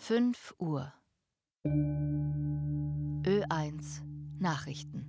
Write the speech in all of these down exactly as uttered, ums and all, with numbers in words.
fünf Uhr. Ö eins Nachrichten.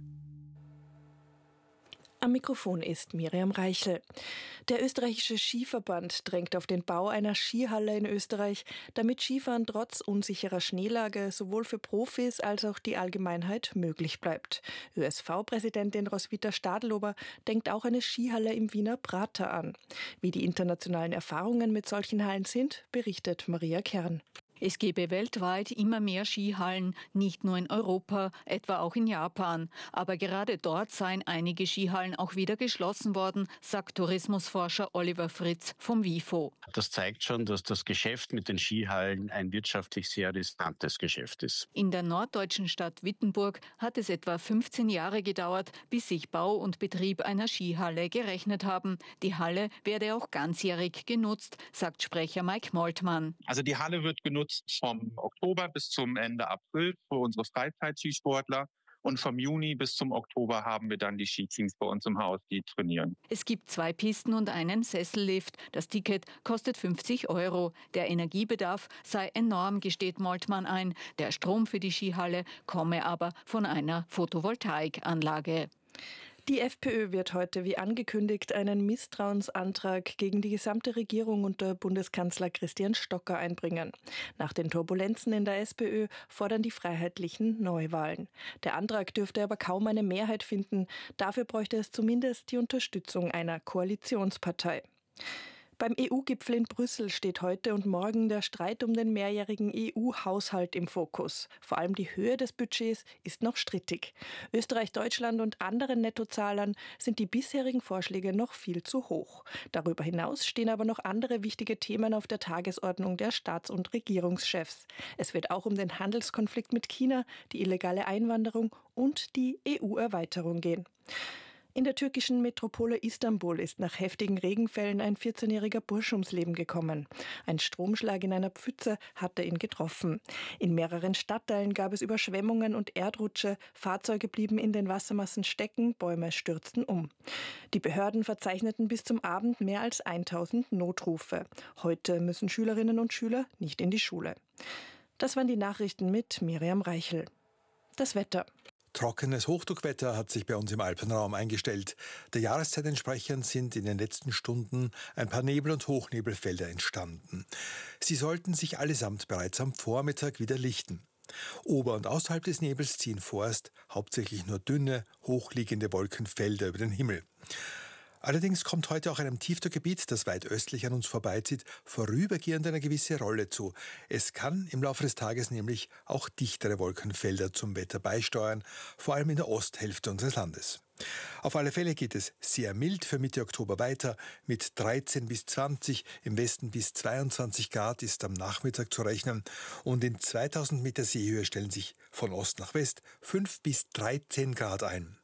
Am Mikrofon ist Miriam Reichel. Der österreichische Skiverband drängt auf den Bau einer Skihalle in Österreich, damit Skifahren trotz unsicherer Schneelage sowohl für Profis als auch die Allgemeinheit möglich bleibt. ÖSV-Präsidentin Roswitha Stadlober denkt auch eine Skihalle im Wiener Prater an. Wie die internationalen Erfahrungen mit solchen Hallen sind, berichtet Maria Kern. Es gebe weltweit immer mehr Skihallen, nicht nur in Europa, etwa auch in Japan. Aber gerade dort seien einige Skihallen auch wieder geschlossen worden, sagt Tourismusforscher Oliver Fritz vom WIFO. Das zeigt schon, dass das Geschäft mit den Skihallen ein wirtschaftlich sehr riskantes Geschäft ist. In der norddeutschen Stadt Wittenburg hat es etwa fünfzehn Jahre gedauert, bis sich Bau und Betrieb einer Skihalle gerechnet haben. Die Halle werde auch ganzjährig genutzt, sagt Sprecher Mike Moltmann. Also die Halle wird genutzt vom Oktober bis zum Ende April für unsere Freizeitskisportler. Und vom Juni bis zum Oktober haben wir dann die Skiteams bei uns im Haus, die trainieren. Es gibt zwei Pisten und einen Sessellift. Das Ticket kostet fünfzig Euro. Der Energiebedarf sei enorm, gesteht Moltmann ein. Der Strom für die Skihalle komme aber von einer Photovoltaikanlage. Die FPÖ wird heute, wie angekündigt, einen Misstrauensantrag gegen die gesamte Regierung unter Bundeskanzler Christian Stocker einbringen. Nach den Turbulenzen in der SPÖ fordern die Freiheitlichen Neuwahlen. Der Antrag dürfte aber kaum eine Mehrheit finden. Dafür bräuchte es zumindest die Unterstützung einer Koalitionspartei. Beim E U-Gipfel in Brüssel steht heute und morgen der Streit um den mehrjährigen E U-Haushalt im Fokus. Vor allem die Höhe des Budgets ist noch strittig. Österreich, Deutschland und anderen Nettozahlern sind die bisherigen Vorschläge noch viel zu hoch. Darüber hinaus stehen aber noch andere wichtige Themen auf der Tagesordnung der Staats- und Regierungschefs. Es wird auch um den Handelskonflikt mit China, die illegale Einwanderung und die E U-Erweiterung gehen. In der türkischen Metropole Istanbul ist nach heftigen Regenfällen ein vierzehnjähriger Bursch ums Leben gekommen. Ein Stromschlag in einer Pfütze hatte ihn getroffen. In mehreren Stadtteilen gab es Überschwemmungen und Erdrutsche, Fahrzeuge blieben in den Wassermassen stecken, Bäume stürzten um. Die Behörden verzeichneten bis zum Abend mehr als tausend Notrufe. Heute müssen Schülerinnen und Schüler nicht in die Schule. Das waren die Nachrichten mit Miriam Reichel. Das Wetter. Trockenes Hochdruckwetter hat sich bei uns im Alpenraum eingestellt. Der Jahreszeit entsprechend sind in den letzten Stunden ein paar Nebel- und Hochnebelfelder entstanden. Sie sollten sich allesamt bereits am Vormittag wieder lichten. Ober- und außerhalb des Nebels ziehen vorerst hauptsächlich nur dünne, hochliegende Wolkenfelder über den Himmel. Allerdings kommt heute auch einem Tiefdruckgebiet, das weit östlich an uns vorbeizieht, vorübergehend eine gewisse Rolle zu. Es kann im Laufe des Tages nämlich auch dichtere Wolkenfelder zum Wetter beisteuern, vor allem in der Osthälfte unseres Landes. Auf alle Fälle geht es sehr mild für Mitte Oktober weiter. Mit dreizehn bis zwanzig, im Westen bis zweiundzwanzig Grad ist am Nachmittag zu rechnen. Und in zweitausend Meter Seehöhe stellen sich von Ost nach West fünf bis dreizehn Grad ein.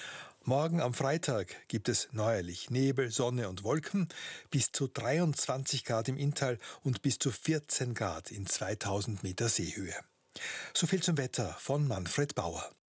Morgen am Freitag gibt es neuerlich Nebel, Sonne und Wolken, bis zu dreiundzwanzig Grad im Inntal und bis zu vierzehn Grad in zweitausend Meter Seehöhe. So viel zum Wetter von Manfred Bauer.